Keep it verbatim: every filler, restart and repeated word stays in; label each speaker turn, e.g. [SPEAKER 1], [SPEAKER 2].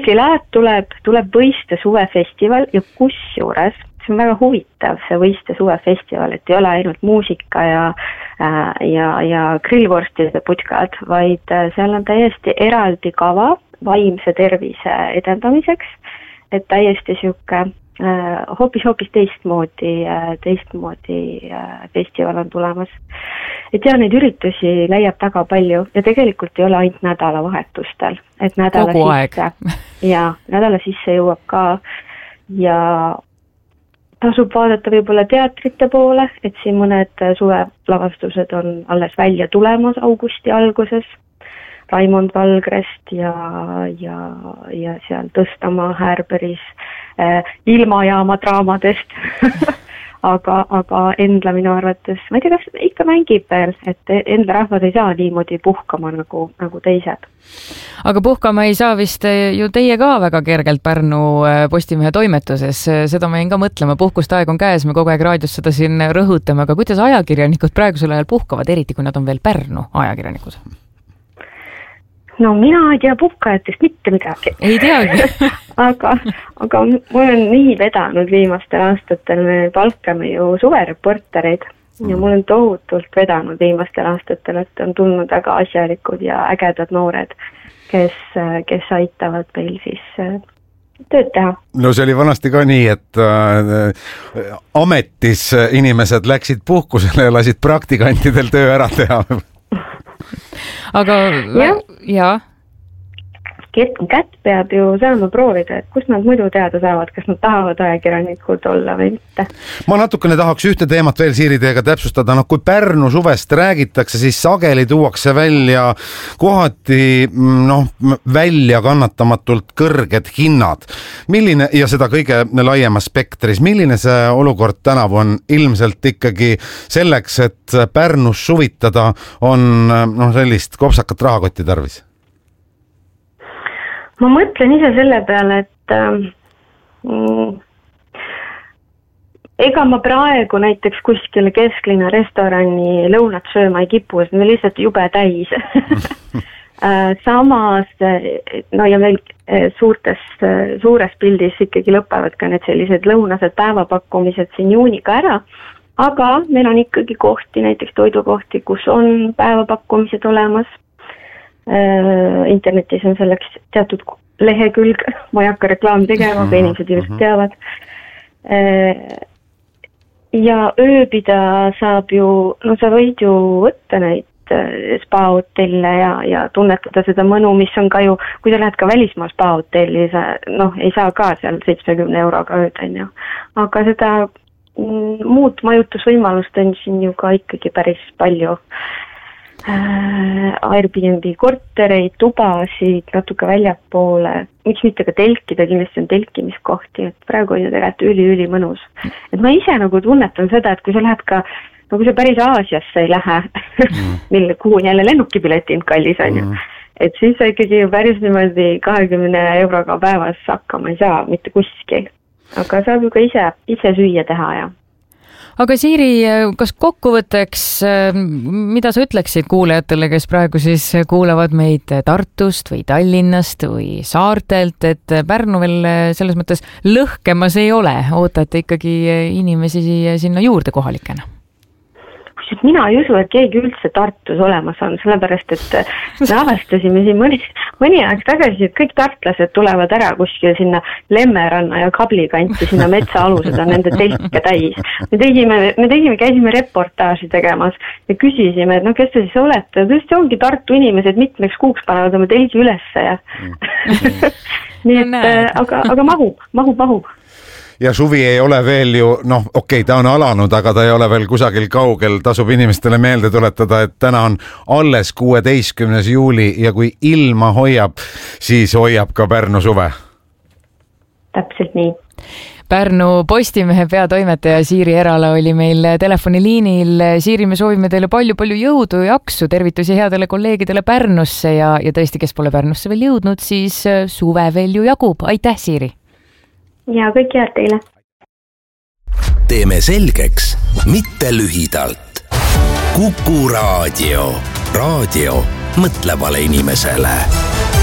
[SPEAKER 1] sügis tuleb, tuleb Võiste suvefestival ja kusjuures see on väga huvitav, see Võiste suvefestival, et ei ole ainult muusika ja, ja, ja grillvorstide putkad, vaid seal on täiesti eraldi kava vaimse tervise edendamiseks, et täiesti sihuke hoopis-hoopis teistmoodi, teistmoodi festival on tulemas. Et ja neid üritusi leiab väga palju ja tegelikult ei ole ainult nädalavahetustel, et nädala
[SPEAKER 2] kogu
[SPEAKER 1] sisse, ja nädala sisse jõuab ka ja tasub vaadata võib-olla teatrite poole, et siin mõned suvelavastused on alles välja tulemas augusti alguses. Raimond Valgrest ja, ja, ja seal Tõstamaa Härberis äh, ilmajaama draamadest. aga, aga Endla minu arvates, ma ei tea, kas ikka mängib veel, et Endla rahvas ei saa niimoodi puhkama nagu, nagu teised.
[SPEAKER 2] Aga puhkama ei saa vist ju teie ka väga kergelt Pärnu Postimehe toimetuses. Seda ma jäin ka mõtlema, puhkuste aeg on käes, me kogu aeg raadios seda siin rõhutame, aga kuidas ajakirjanikud praegusel ajal puhkavad, eriti kui nad on veel Pärnu ajakirjanikud?
[SPEAKER 1] No mina ei tea puhkajatest mitte midagi.
[SPEAKER 2] Ei teagi.
[SPEAKER 1] aga, aga ma olen nii vedanud viimastel aastatel, me palkame ju suvereportereid ja mul on tohutult vedanud viimastel aastatel, et on tulnud väga asjalikud ja ägedad noored, kes, kes aitavad meil siis tööd teha.
[SPEAKER 3] No see oli vanasti ka nii, et äh, ametis inimesed läksid puhkusele ja lasid praktikantidel töö ära teha.
[SPEAKER 2] Aga ja, ja.
[SPEAKER 1] Kätt peab ju saama proovida, et kus nad muidu teada saavad, kas nad tahavad ajakirjanikud olla või mitte.
[SPEAKER 3] Ma natukene tahaks ühte teemat veel Siiri teiega täpsustada. No, kui Pärnu suvest räägitakse, siis sageli tuuakse välja kohati no, välja kannatamatult kõrged hinnad. Milline, ja seda kõige laiemas spektris, milline see olukord tänavu on? Ilmselt ikkagi selleks, et Pärnus suvitada on no, sellist kopsakat rahakotti tarvis.
[SPEAKER 1] Ma mõtlen ise selle peale, et ähm, ega ma praegu näiteks kuskil kesklinna restorani lõunat sööma ei kipu, sest me lihtsalt jube täis. Samas, no ja meil suurtes, suures pildis ikkagi lõpevad ka need sellised lõunased päevapakkumised siin juuniga ära, aga meil on ikkagi kohti, näiteks toidukohti, kus on päevapakkumised olemas. Internetis on selleks teatud lehekülg, ma ei hakka reklaam tegema, aga inimesed just teavad. Ja ööbida saab ju, no sa võid ju võtta neid spa-hotelle ja, ja tunnetada seda mõnu, mis on ka ju, kui sa lähed ka välismaa spa-hotelli, sa noh, ei saa ka seal seitsmekümne euroga ööda, on ju. Aga seda muud majutusvõimalust on siin ju ka ikkagi päris palju. Airbnb kortereid, tubasid, natuke väljapoole, miks mitte ka telkida, kindlasti on telkimiskohti, et praegu on ju tegelikult üli-üli mõnus. Et ma ise nagu tunnetan seda, et kui sa lähed ka, no kui sa päris Aasiasse ei lähe, mm. mille kuhu on jälle lennukipiletin kallis on ju, et siis sa ikkagi päris niimoodi kahekümne euroga päevas hakkama ei saa mitte kuskil. Aga saab ju ka ise, ise süüa teha ja
[SPEAKER 2] Aga Siiri, kas kokkuvõtteks, mida sa ütleksid kuulajatele, kes praegu siis kuulevad meid Tartust või Tallinnast või Saartelt, et Pärnu veel selles mõttes lõhkemas ei ole, ootate ikkagi inimesi sinna juurde kohalikena?
[SPEAKER 1] Mina ei usu, et keegi üldse Tartus olemas on, sellepärast, et me avastasime siin mõni, mõni aeg tagasi, et kõik tartlased tulevad ära kuskil sinna Lemmeranna ja Kablikanti, sinna metsaalused on nende telke täis. Me tegime, me tegime, käisime reportaaži tegemas ja küsisime, et no kes te siis olete? Tõesti ongi Tartu inimesed mitmeks kuuks panevad oma telgi ülesse ja nii et, aga, aga mahub, mahub, mahub.
[SPEAKER 3] Ja suvi ei ole veel ju, noh, okei, ta on alanud, aga ta ei ole veel kusagil kaugel. Tasub inimestele meelde tuletada, et täna on alles kuueteistkümnes juuli ja kui ilma hoiab, siis hoiab ka Pärnu suve.
[SPEAKER 1] Täpselt nii.
[SPEAKER 2] Pärnu Postimehe peatoimetaja Siiri Erala oli meil telefoniliinil. Siiri, me soovime teile palju-palju jõudu ja jaksu, tervitusi headele kolleegidele Pärnusse ja, ja tõesti, kes pole Pärnusse veel jõudnud, siis suve veel ju jagub. Aitäh, Siiri!
[SPEAKER 1] Ja kõik head teile.
[SPEAKER 4] Teeme selgeks, mitte lühidalt. Kuku Raadio. Raadio mõtlevale inimesele.